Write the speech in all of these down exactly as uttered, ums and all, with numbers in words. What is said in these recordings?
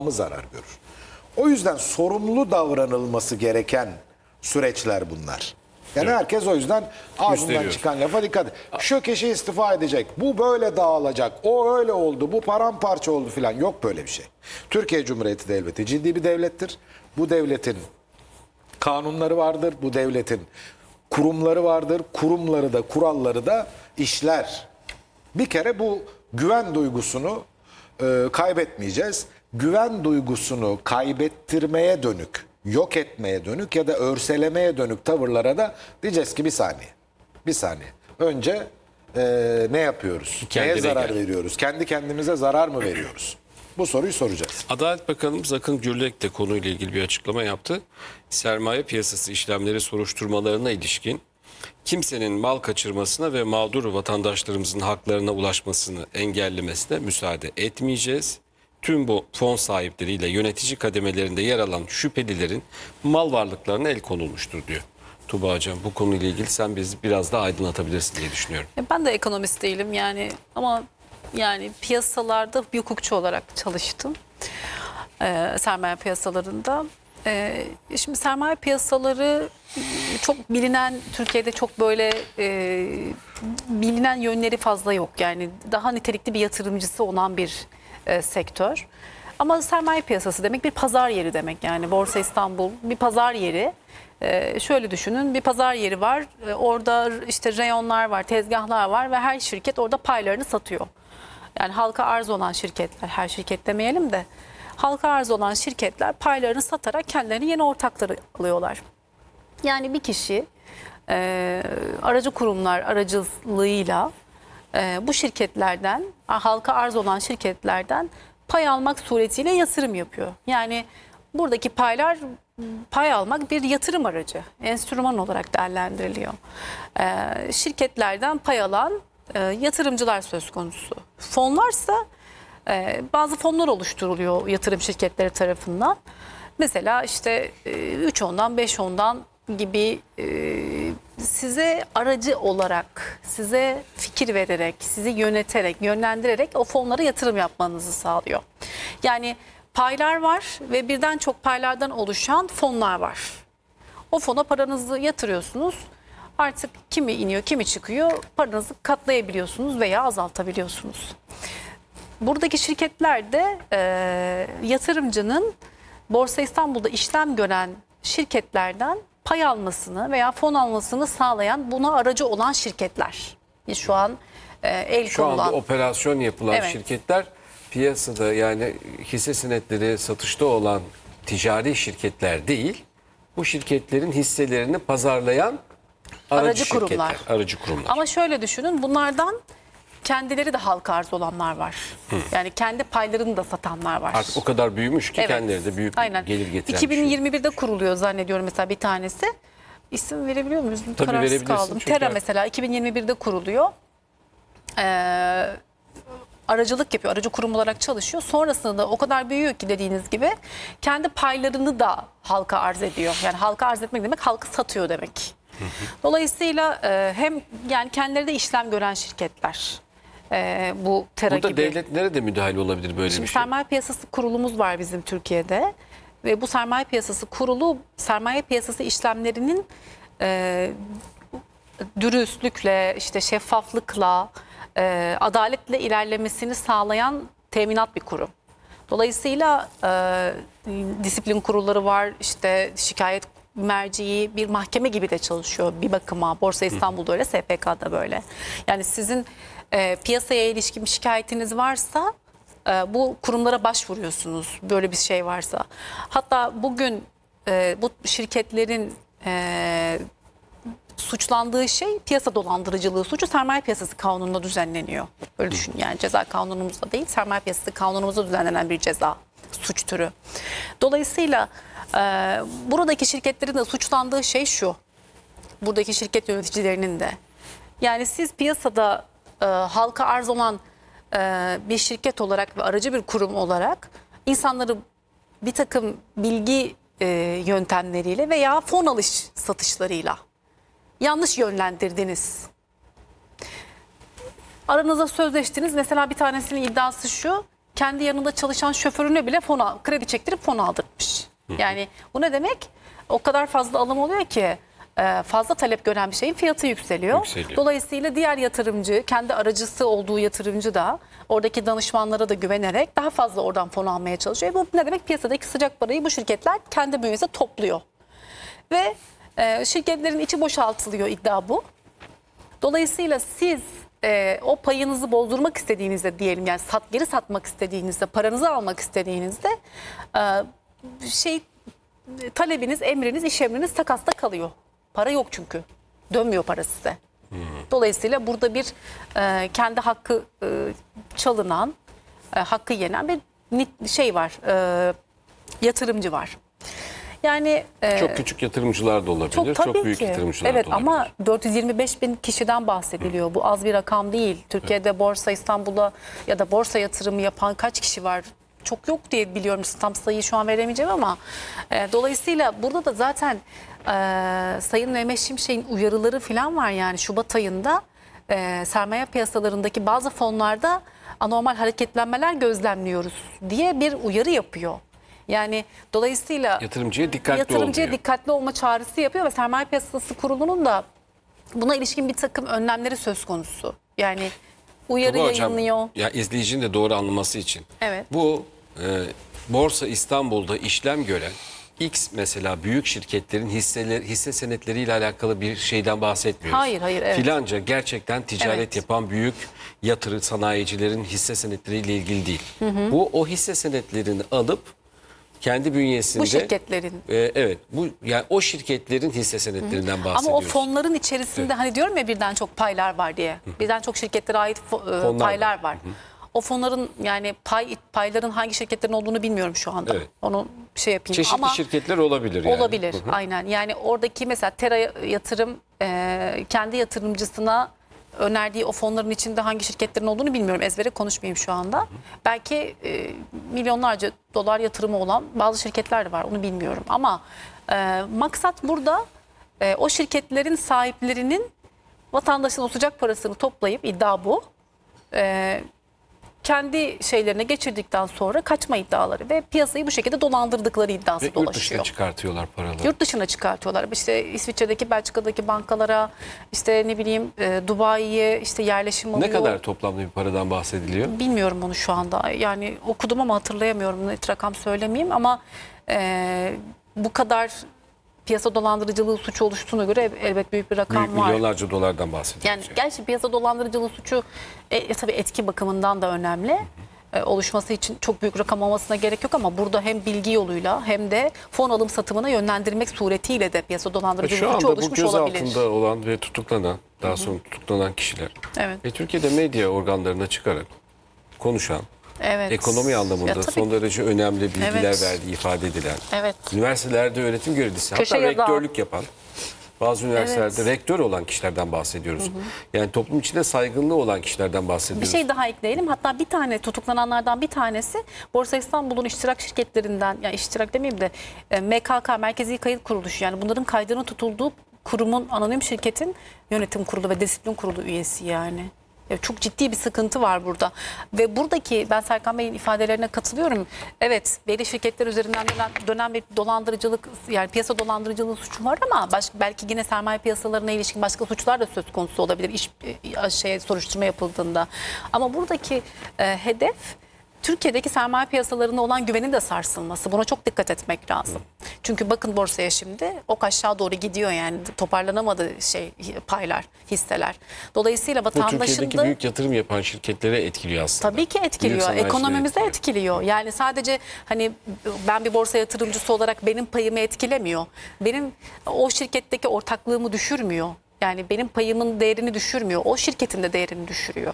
zarar görür. O yüzden sorumlu davranılması gereken süreçler bunlar. Yani evet. Herkes o yüzden ağzından çıkan lafa dikkat et. Şu kişi istifa edecek, bu böyle dağılacak, o öyle oldu, bu paramparça oldu filan. Yok böyle bir şey. Türkiye Cumhuriyeti Devleti ciddi bir devlettir. Bu devletin kanunları vardır, bu devletin kurumları vardır. Kurumları da kuralları da işler. Bir kere bu güven duygusunu e, kaybetmeyeceğiz. Güven duygusunu kaybettirmeye dönük, yok etmeye dönük ya da örselemeye dönük tavırlara da diyeceğiz ki bir saniye. Bir saniye. Önce e, ne yapıyoruz? Kendine Neye zarar gel. veriyoruz? Kendi kendimize zarar mı veriyoruz? Bu soruyu soracağız. Adalet Bakanımız Akın Gürlek de konuyla ilgili bir açıklama yaptı. Sermaye piyasası işlemleri soruşturmalarına ilişkin kimsenin mal kaçırmasına ve mağdur vatandaşlarımızın haklarına ulaşmasını engellemesine müsaade etmeyeceğiz. Tüm bu fon sahipleriyle yönetici kademelerinde yer alan şüphelilerin mal varlıklarına el konulmuştur diyor. Tuğba Hocam, bu konuyla ilgili sen bizi biraz daha aydınlatabilirsin diye düşünüyorum. Ben de ekonomist değilim yani ama yani piyasalarda bir hukukçu olarak çalıştım. Ee, sermaye piyasalarında. Ee, şimdi sermaye piyasaları çok bilinen, Türkiye'de çok böyle e, bilinen yönleri fazla yok. Yani daha nitelikli bir yatırımcısı olan bir e, sektör. Ama sermaye piyasası demek bir pazar yeri demek. Yani Borsa İstanbul bir pazar yeri. Ee, şöyle düşünün, bir pazar yeri var. Ee, orada işte reyonlar var, tezgahlar var ve her şirket orada paylarını satıyor. Yani halka arz olan şirketler, her şirket demeyelim de halka arz olan şirketler paylarını satarak kendilerine yeni ortakları alıyorlar. Yani bir kişi e, aracı kurumlar aracılığıyla e, bu şirketlerden, halka arz olan şirketlerden pay almak suretiyle yatırım yapıyor. Yani buradaki paylar, pay almak bir yatırım aracı, enstrüman olarak değerlendiriliyor. E, şirketlerden pay alan e, yatırımcılar söz konusu. Fonlarsa e, bazı fonlar oluşturuluyor yatırım şirketleri tarafından. Mesela işte üç ondan beş ondan gibi e, size aracı olarak, size fikir vererek, sizi yöneterek, yönlendirerek o fonlara yatırım yapmanızı sağlıyor. Yani paylar var ve birden çok paylardan oluşan fonlar var. O fona paranızı yatırıyorsunuz. Artık kimi iniyor, kimi çıkıyor, paranızı katlayabiliyorsunuz veya azaltabiliyorsunuz. Buradaki şirketlerde e, yatırımcının Borsa İstanbul'da işlem gören şirketlerden pay almasını veya fon almasını sağlayan, buna aracı olan şirketler. Şu an e, el Şu konulan. anda operasyon yapılan evet. şirketler piyasada, yani hisse senetleri satışta olan ticari şirketler değil, bu şirketlerin hisselerini pazarlayan aracı, aracı şirketler, kurumlar. aracı kurumlar. Ama şöyle düşünün, bunlardan kendileri de halka arz olanlar var. Hı. Yani kendi paylarını da satanlar var. Artık o kadar büyümüş ki evet. kendileri de büyük Aynen. gelir getiren. iki bin yirmi bir'de kuruluyor zannediyorum mesela bir tanesi. İsim verebiliyor muyuz? Tabii kararsız kaldım. Tera mesela iki bin yirmi bir'de kuruluyor. Ee, aracılık yapıyor. Aracı kurum olarak çalışıyor. Sonrasında da o kadar büyüyor ki dediğiniz gibi kendi paylarını da halka arz ediyor. Yani halka arz etmek demek halkı satıyor demek. Hı hı. Dolayısıyla e, hem yani kendileri de işlem gören şirketler. Ee, bu Tera Burada gibi. devlet nerede müdahale olabilir böyle Şimdi bir şey? Sermaye piyasası kurulumuz var bizim Türkiye'de ve bu sermaye piyasası kurulu sermaye piyasası işlemlerinin e, dürüstlükle, işte şeffaflıkla, e, adaletle ilerlemesini sağlayan teminat bir kurum. Dolayısıyla e, disiplin kurulları var, işte şikayet merciği, bir mahkeme gibi de çalışıyor bir bakıma. Borsa İstanbul'da öyle, S P K'da böyle. Yani sizin e, piyasaya ilişkin bir şikayetiniz varsa e, bu kurumlara başvuruyorsunuz, böyle bir şey varsa. Hatta bugün e, bu şirketlerin e, suçlandığı şey piyasa dolandırıcılığı suçu sermaye piyasası kanununda düzenleniyor. Böyle düşün, yani ceza kanunumuzda değil, sermaye piyasası kanunumuzda düzenlenen bir ceza, suç türü. Dolayısıyla e, buradaki şirketlerin de suçlandığı şey şu, buradaki şirket yöneticilerinin de. Yani siz piyasada e, halka arz olan e, bir şirket olarak ve aracı bir kurum olarak insanları bir takım bilgi e, yöntemleriyle veya fon alış satışlarıyla yanlış yönlendirdiniz. Aranızda sözleştiniz. Mesela bir tanesinin iddiası şu: kendi yanında çalışan şoförüne bile fon al, kredi çektirip fon aldırmış. Yani bu ne demek? O kadar fazla alım oluyor ki e, fazla talep gören bir şeyin fiyatı yükseliyor. Yükseliyor. Dolayısıyla diğer yatırımcı, kendi aracısı olduğu yatırımcı da oradaki danışmanlara da güvenerek daha fazla oradan fon almaya çalışıyor. Bu ne demek? Piyasadaki sıcak parayı bu şirketler kendi bünyesinde topluyor. Ve e, şirketlerin içi boşaltılıyor, iddia bu. Dolayısıyla siz e, o payınızı bozdurmak istediğinizde diyelim, yani sat, geri satmak istediğinizde, paranızı almak istediğinizde e, şey talebiniz, emriniz, iş emriniz takasta kalıyor. Para yok çünkü. Dönmüyor para size. Dolayısıyla burada bir e, kendi hakkı e, çalınan, e, hakkı yenen bir nit- şey var, e, yatırımcı var. Yani e, Çok küçük yatırımcılar da olabilir, çok, çok tabii büyük ki. yatırımcılar Evet, da olabilir. ama dört yüz yirmi beş bin kişiden bahsediliyor. Bu az bir rakam değil. Türkiye'de Borsa İstanbul'da ya da borsa yatırımı yapan kaç kişi var? Çok yok diye biliyorum. Tam sayıyı şu an veremeyeceğim ama e, dolayısıyla burada da zaten e, Sayın Mehmet Şimşek'in uyarıları falan var. Yani Şubat ayında e, sermaye piyasalarındaki bazı fonlarda anormal hareketlenmeler gözlemliyoruz diye bir uyarı yapıyor. Yani dolayısıyla Yatırımcıya dikkatli yatırımcıya olmuyor. dikkatli olma çağrısı yapıyor ve Sermaye Piyasası Kurulu'nun da buna ilişkin bir takım önlemleri söz konusu. Yani uyarı Tuba Hocam, yayınlıyor. ya izleyicinin de doğru anlaması için. Evet. Bu e, Borsa İstanbul'da işlem gören X mesela büyük şirketlerin hisseler, hisse senetleriyle alakalı bir şeyden bahsetmiyoruz. Hayır, hayır, evet. Filanca gerçekten ticaret Evet. yapan büyük yatırım sanayicilerin hisse senetleriyle ilgili değil. Bu o hisse senetlerini alıp kendi bünyesinde Bu şirketlerin. e, evet bu yani o şirketlerin hisse senetlerinden Ama bahsediyoruz. o fonların içerisinde hani diyorum ya birden çok paylar var diye. Birden çok şirketlere ait fo- e, Fonlar paylar var. var. O fonların yani pay payların hangi şirketlerin olduğunu bilmiyorum şu anda. Evet. Onu şey yapayım Çeşitli ama şirketler olabilir yani. olabilir. Hı hı. Aynen. Yani oradaki mesela Tera Yatırım e, kendi yatırımcısına önerdiği o fonların içinde hangi şirketlerin olduğunu bilmiyorum. Ezbere konuşmayayım şu anda. Hı hı. Belki e, milyonlarca dolar yatırımı olan bazı şirketler de var. Onu bilmiyorum. Ama e, maksat burada e, o şirketlerin sahiplerinin vatandaşın o sıcak parasını toplayıp, iddia bu. E, kendi şeylerine geçirdikten sonra kaçma iddiaları ve piyasayı bu şekilde dolandırdıkları iddiası Ve yurt dışına dolaşıyor. çıkartıyorlar paraları. Yurt dışına çıkartıyorlar. İşte İsviçre'deki, Belçika'daki bankalara, işte ne bileyim e, Dubai'ye işte yerleşim alıyor. Ne kadar toplamda bir paradan bahsediliyor? Bilmiyorum onu şu anda. Yani okudum ama hatırlayamıyorum. Net rakam söylemeyeyim ama e, bu kadar piyasa dolandırıcılığı suçu oluştuğuna göre elbet büyük bir rakam Büyük var. milyonlarca dolardan bahsediyoruz. Yani gerçi piyasa dolandırıcılığı suçu e, e, tabii etki bakımından da önemli. E, oluşması için çok büyük rakam olmasına gerek yok ama burada hem bilgi yoluyla hem de fon alım satımına yönlendirmek suretiyle de piyasa dolandırıcılığı Şu suçu anda bu oluşmuş olabilir. gözaltında olan ve tutuklanan, daha sonra tutuklanan kişiler Evet. ve Türkiye'de medya organlarına çıkarak konuşan, Evet. ekonomi anlamında Ya tabii. son derece önemli bilgiler Evet. verdiği ifade edilen, Evet. üniversitelerde öğretim görevlisi, Köşe hatta yazar. rektörlük yapan, bazı üniversitelerde Evet. rektör olan kişilerden bahsediyoruz. Yani toplum içinde saygınlığı olan kişilerden Bir bahsediyoruz. şey daha ekleyelim. Hatta bir tane tutuklananlardan bir tanesi Borsa İstanbul'un iştirak şirketlerinden, yani iştirak demeyeyim de e, M K K, Merkezi Kayıt Kuruluşu, yani bunların kaydının tutulduğu kurumun, anonim şirketin yönetim kurulu ve disiplin kurulu üyesi yani. Ya çok ciddi bir sıkıntı var burada. Ve buradaki, ben Serkan Bey'in ifadelerine katılıyorum. Evet, belli şirketler üzerinden dönen, dönen bir dolandırıcılık, yani piyasa dolandırıcılığı suçu var ama baş, belki yine sermaye piyasalarına ilişkin başka suçlar da söz konusu olabilir iş e, şey soruşturma yapıldığında. Ama buradaki e, hedef Türkiye'deki sermaye piyasalarına olan güvenin de sarsılması. Buna çok dikkat etmek lazım. Çünkü bakın borsaya şimdi ok aşağı doğru gidiyor, yani toparlanamadı şey paylar, hisseler. Dolayısıyla Bu vatandaşın Türkiye'deki da büyük yatırım yapan şirketlere etkiliyor aslında. tabii ki Büyük etkiliyor. sanayicilere Ekonomimize etkiliyor. etkiliyor. Yani sadece hani ben bir borsa yatırımcısı olarak benim payımı etkilemiyor. Benim o şirketteki ortaklığımı düşürmüyor. Yani benim payımın değerini düşürmüyor. O şirketin de değerini düşürüyor.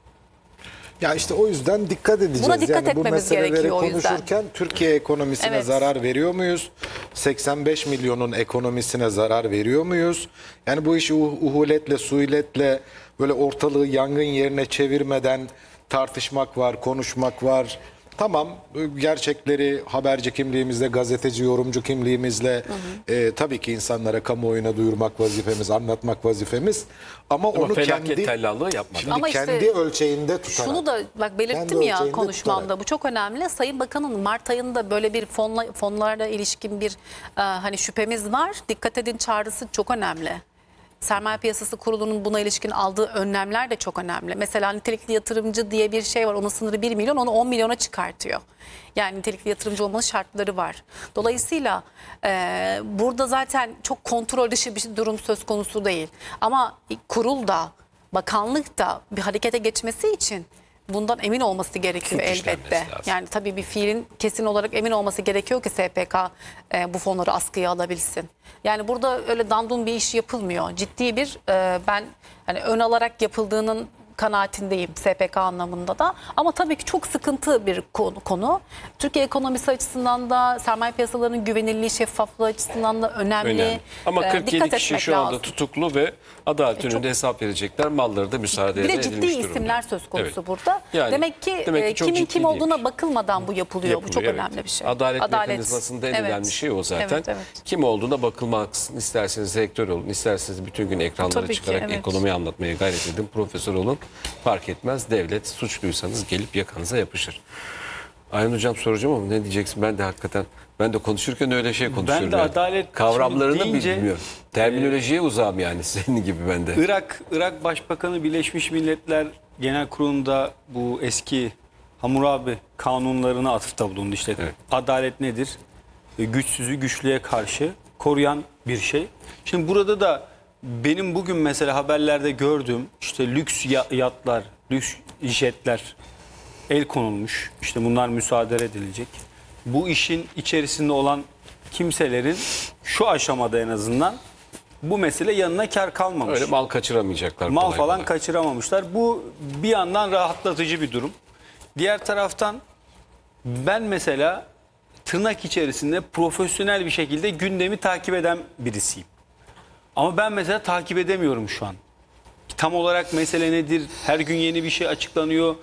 Ya işte o yüzden dikkat edeceğiz. Buna dikkat yani bu etmemiz meseleleri gerekiyor o yüzden. konuşurken Türkiye ekonomisine Evet. zarar veriyor muyuz? seksen beş milyonun ekonomisine zarar veriyor muyuz? Yani bu işi uh- uhuletle, suiletle böyle ortalığı yangın yerine çevirmeden tartışmak var, konuşmak var. Tamam, gerçekleri haberci kimliğimizle, gazeteci, yorumcu kimliğimizle hı hı. E, tabii ki insanlara kamuoyuna duyurmak vazifemiz, anlatmak vazifemiz. Ama, Ama onu felaket kendi tellallığı yapmadan. şimdi Ama işte kendi ölçeğinde tutarak. Şunu da bak belirttim Kendi ya ölçeğinde konuşmamda, tutarak. bu çok önemli. Sayın Bakan'ın Mart ayında böyle bir fonla, fonlara ilişkin bir e, hani şüphemiz var. Dikkat edin çağrısı çok önemli. Sermaye Piyasası Kurulu'nun buna ilişkin aldığı önlemler de çok önemli. Mesela nitelikli yatırımcı diye bir şey var. Onun sınırı bir milyon, onu on milyona çıkartıyor. Yani nitelikli yatırımcı olmanın şartları var. Dolayısıyla e, burada zaten çok kontrol dışı bir durum söz konusu değil. Ama kurul da, bakanlık da bir harekete geçmesi için bundan emin olması gerekiyor Suç elbette. işlenmesi lazım. Yani tabii bir fiilin kesin olarak emin olması gerekiyor ki S P K e, bu fonları askıya alabilsin. Yani burada öyle dandun bir iş yapılmıyor. Ciddi bir e, ben hani ön alarak yapıldığının kanaatindeyim S P K anlamında da. Ama tabii ki çok sıkıntı bir konu. konu. Türkiye ekonomisi açısından da, sermaye piyasalarının güvenilirliği, şeffaflığı açısından da önemli. Önemli. Ama E, kırk yedi dikkat kişi etmek şu anda lazım. tutuklu ve adalet E, önünde çok- hesap verecekler. Malları da müsaade Bir de edilmiş ciddi durumda. isimler söz konusu Evet. burada. Yani, demek ki, demek ki e, çok kimin ciddi kim olduğuna değilmiş. bakılmadan bu yapılıyor. Bu çok Yapılıyor, evet. önemli bir şey. Adalet, mekanizmasında en Evet. önemli şey o zaten. Evet, evet. Kim olduğuna bakılmaksın. İsterseniz rektör olun, isterseniz bütün gün ekranlara Tabii ki, çıkarak evet. ekonomiyi anlatmaya gayret edin. Profesör olun. Fark etmez. Devlet suçluysanız gelip yakanıza yapışır. Ayhan Hocam soracağım ama ne diyeceksin? Ben de hakikaten ben de konuşurken öyle şey konuşuyorum. de yani. adalet kavramlarını deyince, bilmiyorum. Terminolojiye uzağım yani senin gibi ben de. Irak Irak Başbakanı Birleşmiş Milletler Genel Kurulu'nda bu eski Hammurabi kanunlarına atıfta bulundu işte. Evet. Adalet nedir? E, Güçsüzü güçlüye karşı koruyan bir şey. Şimdi burada da benim bugün mesela haberlerde gördüğüm işte lüks ya- yatlar, lüks jetler el konulmuş. İşte bunlar müsaade edilecek. Bu işin içerisinde olan kimselerin şu aşamada en azından bu mesele yanına kar kalmamış. Öyle mal kaçıramayacaklar. Mal kolay falan kolay. kaçıramamışlar. Bu bir yandan rahatlatıcı bir durum. Diğer taraftan ben mesela tırnak içerisinde profesyonel bir şekilde gündemi takip eden birisiyim. Ama ben mesela takip edemiyorum şu an. Tam olarak mesele nedir? Her gün yeni bir şey açıklanıyor.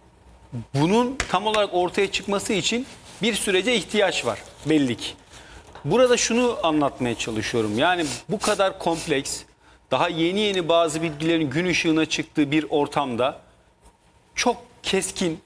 Bunun tam olarak ortaya çıkması için bir sürece ihtiyaç var belli ki. Burada şunu anlatmaya çalışıyorum. Yani bu kadar kompleks, daha yeni yeni bazı bilgilerin gün ışığına çıktığı bir ortamda çok keskin,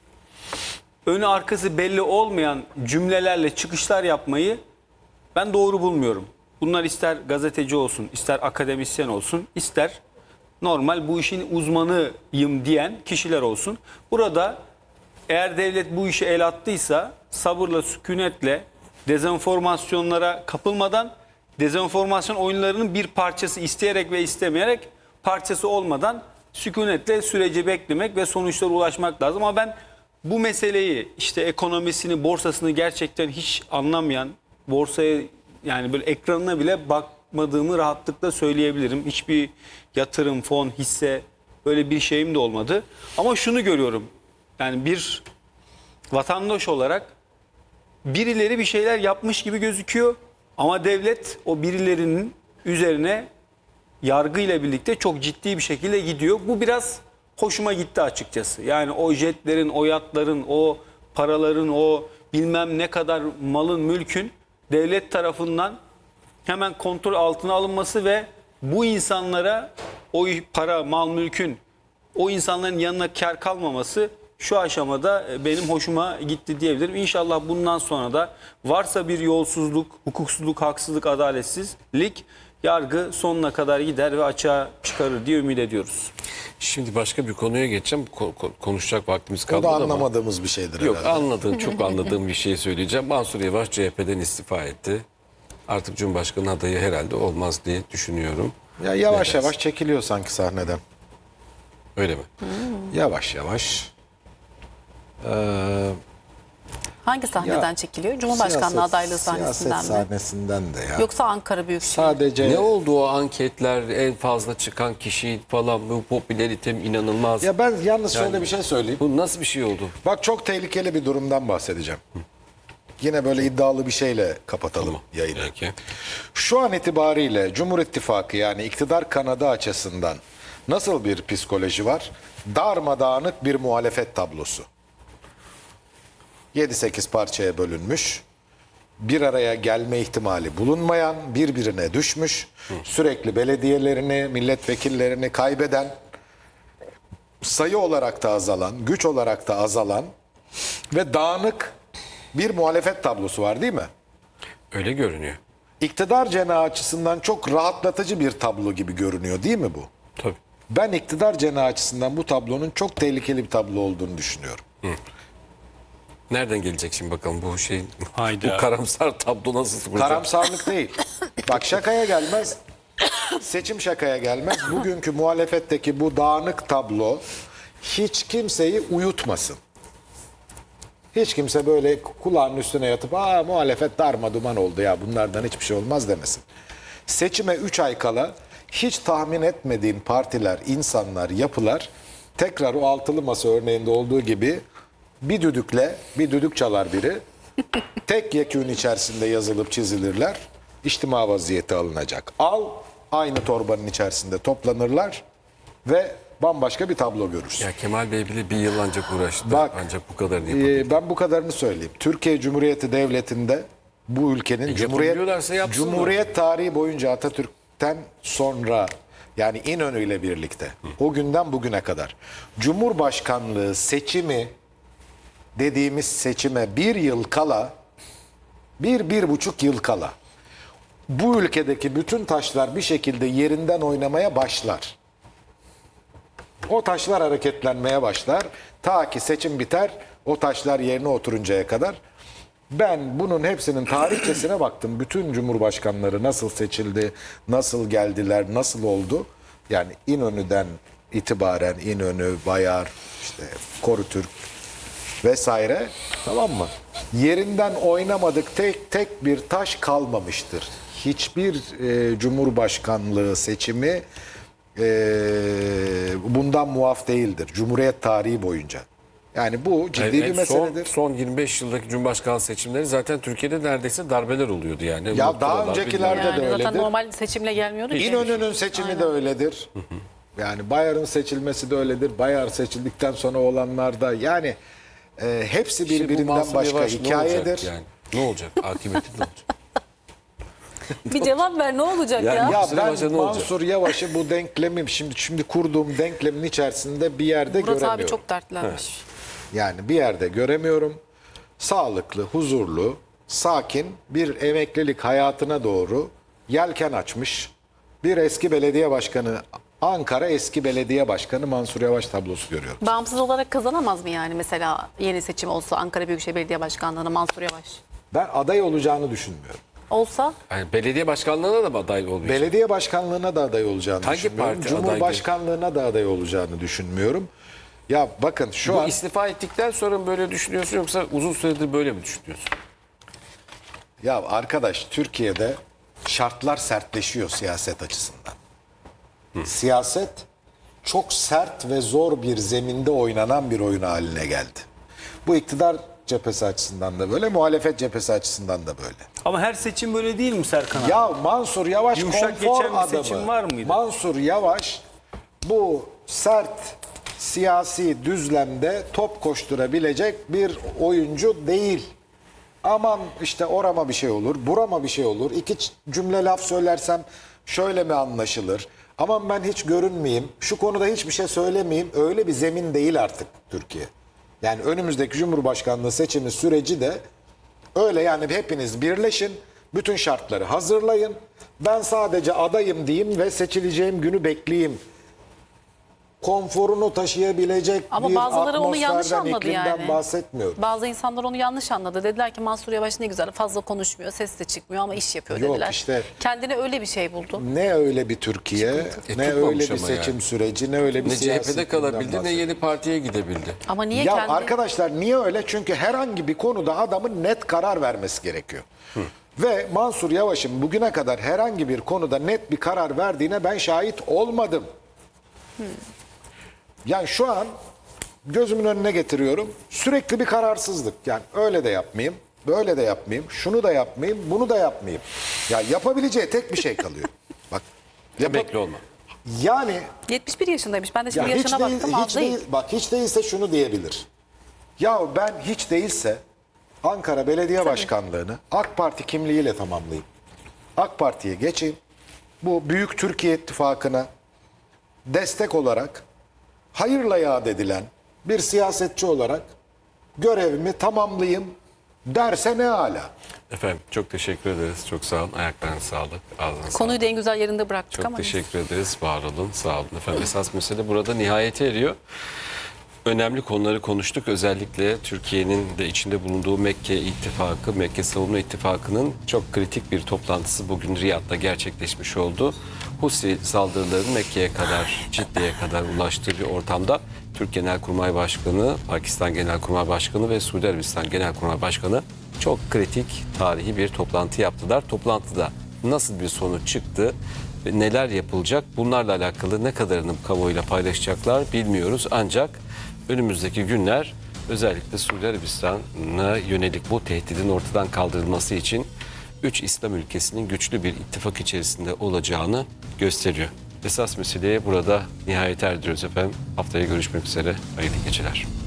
önü arkası belli olmayan cümlelerle çıkışlar yapmayı ben doğru bulmuyorum. Bunlar ister gazeteci olsun, ister akademisyen olsun, ister normal bu işin uzmanıyım diyen kişiler olsun. Burada eğer devlet bu işe el attıysa sabırla, sükunetle, dezenformasyonlara kapılmadan, dezenformasyon oyunlarının bir parçası isteyerek ve istemeyerek parçası olmadan sükunetle süreci beklemek ve sonuçlara ulaşmak lazım. Ama ben bu meseleyi işte ekonomisini, borsasını gerçekten hiç anlamayan, borsaya yani böyle ekranına bile bakmadığımı rahatlıkla söyleyebilirim. Hiçbir yatırım, fon, hisse böyle bir şeyim de olmadı. Ama şunu görüyorum. Yani bir vatandaş olarak birileri bir şeyler yapmış gibi gözüküyor ama devlet o birilerinin üzerine yargıyla birlikte çok ciddi bir şekilde gidiyor. Bu biraz hoşuma gitti açıkçası. Yani o jetlerin, o yatların, o paraların, o bilmem ne kadar malın, mülkün devlet tarafından hemen kontrol altına alınması ve bu insanlara o para, mal, mülkün o insanların yanına kar kalmaması şu aşamada benim hoşuma gitti diyebilirim. İnşallah bundan sonra da varsa bir yolsuzluk, hukuksuzluk, haksızlık, adaletsizlik yargı sonuna kadar gider ve açığa çıkarır diye ümit ediyoruz. Şimdi başka bir konuya geçeceğim. Ko- ko- konuşacak vaktimiz O kalmadı da ama. anlamadığımız bir şeydir Yok herhalde. anladığım, çok anladığım bir şey söyleyeceğim. Mansur Yavaş C H P'den istifa etti. Artık Cumhurbaşkanı adayı herhalde olmaz diye düşünüyorum. Ya yavaş Ne yavaş çekiliyor sanki sahneden. Öyle mi? Yavaş yavaş. Ee, Hangi sahneden Ya, çekiliyor? Cumhurbaşkanlığı siyaset- adaylığı sahnesinden siyaset mi? sahnesinden de ya. Yoksa Ankara Büyükşehir? Sadece Ne oldu o anketler, en fazla çıkan kişi falan, bu popülaritem inanılmaz. ya ben yalnız şöyle Yani- bir şey söyleyeyim. Bu nasıl bir şey oldu? Bak çok tehlikeli bir durumdan bahsedeceğim. Yine böyle iddialı bir şeyle kapatalım yayını. Peki. Şu an itibariyle Cumhur İttifakı yani iktidar kanadı açısından nasıl bir psikoloji var? Darmadağınık bir muhalefet tablosu. yedi sekiz parçaya bölünmüş. Bir araya gelme ihtimali bulunmayan, birbirine düşmüş, sürekli belediyelerini, milletvekillerini kaybeden, sayı olarak da azalan, güç olarak da azalan ve dağınık bir muhalefet tablosu var değil mi? Öyle görünüyor. İktidar cenahı açısından çok rahatlatıcı bir tablo gibi görünüyor değil mi bu? Tabii. Ben iktidar cenahı açısından bu tablonun çok tehlikeli bir tablo olduğunu düşünüyorum. Nereden gelecek şimdi bakalım bu şey, Hayda. bu karamsar tablo nasıl kuracak? Karamsarlık değil. Bak şakaya gelmez. Seçim şakaya gelmez. Bugünkü muhalefetteki bu dağınık tablo hiç kimseyi uyutmasın. Hiç kimse böyle kulağının üstüne yatıp aa muhalefet darma duman oldu ya bunlardan hiçbir şey olmaz demesin. Seçime üç ay kala hiç tahmin etmediğin partiler, insanlar, yapılar tekrar o altılı masa örneğinde olduğu gibi bir düdükle, bir düdük çalar biri. Tek yekün içerisinde yazılıp çizilirler. İçtima vaziyeti alınacak. Al, aynı torbanın içerisinde toplanırlar ve bambaşka bir tablo görürsün. Ya Kemal Bey bile bir yıl ancak uğraştı. Bak, ancak bu kadarını yapabildi. Ee, ben bu kadarını söyleyeyim. Türkiye Cumhuriyeti Devleti'nde bu ülkenin Cumhuriyet, yapabiliyorlarsa yapsınlar. Cumhuriyet tarihi boyunca Atatürk'ten sonra yani İnönü ile birlikte o günden bugüne kadar Cumhurbaşkanlığı seçimi dediğimiz seçime bir yıl kala bir, bir buçuk yıl kala bu ülkedeki bütün taşlar bir şekilde yerinden oynamaya başlar. O taşlar hareketlenmeye başlar. Ta ki seçim biter, o taşlar yerine oturuncaya kadar. Ben bunun hepsinin tarihçesine baktım. Bütün cumhurbaşkanları nasıl seçildi, nasıl geldiler, nasıl oldu. Yani İnönü'den itibaren İnönü, Bayar, işte Korutürk vesaire, tamam mı? Yerinden oynamadık tek tek bir taş kalmamıştır. Hiçbir e, cumhurbaşkanlığı seçimi e, bundan muaf değildir. Cumhuriyet tarihi boyunca. Yani bu ciddi Evet, bir evet, meseledir. Son, son yirmi beş yıldaki Cumhurbaşkanlığı seçimleri zaten Türkiye'de neredeyse darbeler oluyordu yani. Ya Muhtıralar, daha öncekilerde bilmem de Yani zaten öyledir. normal seçimle gelmiyordu ki. İnönü'nün seçimi de öyledir. Yani Bayar'ın seçilmesi de öyledir. Bayar seçildikten sonra olanlarda yani e, hepsi İşte bu birbirinden Mansur başka Yavaş ne hikayedir. olacak yani? Ne olacak? Akıbeti ne olacak? Bir cevap ver, ne olacak Yani- ya? Ya Mansur Yavaş'a ben ne olacak? Mansur Yavaş'ı bu denklemim şimdi şimdi kurduğum denklemin içerisinde bir yerde Murat göremiyorum. abi çok dertlenmiş. Yani bir yerde göremiyorum. Sağlıklı, huzurlu, sakin bir emeklilik hayatına doğru yelken açmış bir eski belediye başkanı, Ankara eski belediye başkanı Mansur Yavaş tablosu görüyorum. Bağımsız olarak kazanamaz mı yani mesela yeni seçim olsa Ankara Büyükşehir Belediye Başkanlığı'na Mansur Yavaş? Ben aday olacağını düşünmüyorum. Olsa Yani belediye başkanlığına da mı aday olmayacak? Belediye başkanlığına da aday olacağını Hangi düşünmüyorum. parti aday Cumhurbaşkanlığına da aday olacağını düşünmüyorum. Ya bakın şu Bu an istifa ettikten sonra mı böyle düşünüyorsun yoksa uzun süredir böyle mi düşünüyorsun? ya arkadaş Türkiye'de şartlar sertleşiyor siyaset açısından. Siyaset çok sert ve zor bir zeminde oynanan bir oyun haline geldi. Bu iktidar cephesi açısından da böyle, muhalefet cephesi açısından da böyle. Ama her seçim böyle değil mi Serkan abi? Ya Mansur Yavaş Yumuşak konfor geçen bir adamı. seçim var mıydı? Mansur Yavaş bu sert siyasi düzlemde top koşturabilecek bir oyuncu değil. Aman işte orama bir şey olur, burama bir şey olur. İki ç- cümle laf söylersem şöyle mi anlaşılır? Aman ben hiç görünmeyeyim, şu konuda hiçbir şey söylemeyeyim. Öyle bir zemin değil artık Türkiye. Yani önümüzdeki Cumhurbaşkanlığı seçimi süreci de öyle, yani hepiniz birleşin, bütün şartları hazırlayın. Ben sadece adayım diyeyim ve seçileceğim günü bekleyeyim. Konforunu taşıyabilecek ama bir bazıları onu yanlış atmosferden, anladı iklimden yani. bahsetmiyorum. Bazı insanlar onu yanlış anladı. Dediler ki Mansur Yavaş ne güzel, fazla konuşmuyor, ses de çıkmıyor ama iş yapıyor Yok dediler. işte. Kendine öyle bir şey buldu. Ne öyle bir Türkiye, E, ne tutmamış öyle bir ama seçim yani. süreci, ne öyle bir Ne siyasi C H P'de iklimden kalabildi ne bahsediyorum. yeni partiye gidebildi. Ama niye Ya kendi... arkadaşlar niye öyle? Çünkü herhangi bir konuda adamın net karar vermesi gerekiyor. Ve Mansur Yavaş'ın bugüne kadar herhangi bir konuda net bir karar verdiğine ben şahit olmadım. Yani şu an gözümün önüne getiriyorum. Sürekli bir kararsızlık. Yani öyle de yapmayayım, böyle de yapmayayım, şunu da yapmayayım, bunu da yapmayayım. Ya yapabileceği tek bir şey kalıyor. Bak. yapa- Emekli olma. Yani yetmiş bir yaşındaymış. Ben de ya şimdi hiç yaşına değil, baktım, hiç az değil. değil, bak hiç değilse şunu diyebilir. Ya ben hiç değilse Ankara Belediye Başkanlığı'nı AK Parti kimliğiyle tamamlayayım. AK Parti'ye geçeyim. Bu Büyük Türkiye İttifakı'na destek olarak hayırla yad edilen bir siyasetçi olarak görevimi tamamlayayım derse ne âlâ. Efendim çok teşekkür ederiz. Çok sağ olun. Ayaklarınıza sağlık. Ağzınıza Konuyu sağlık. da en güzel yerinde bıraktık Çok ama. teşekkür ederiz. Var olun. Sağ olun efendim. Esas mesele burada nihayete eriyor. Önemli konuları konuştuk. Özellikle Türkiye'nin de içinde bulunduğu Mekke İttifakı, Mekke Savunma İttifakı'nın çok kritik bir toplantısı bugün Riyad'da gerçekleşmiş oldu. Husi saldırıların Mekke'ye kadar, Cidde'ye kadar ulaştığı bir ortamda Türk Genelkurmay Başkanı, Pakistan Genelkurmay Başkanı ve Suudi Arabistan Genelkurmay Başkanı çok kritik, tarihi bir toplantı yaptılar. Toplantıda nasıl bir sonuç çıktı ve neler yapılacak, bunlarla alakalı ne kadarını kamuoyuyla paylaşacaklar bilmiyoruz. Ancak önümüzdeki günler özellikle Suudi Arabistan'a yönelik bu tehdidin ortadan kaldırılması için üç İslam ülkesinin güçlü bir ittifak içerisinde olacağını gösteriyor. Esas meseleye burada nihayet erdiriyoruz efendim. Haftaya görüşmek üzere. Hayırlı geceler.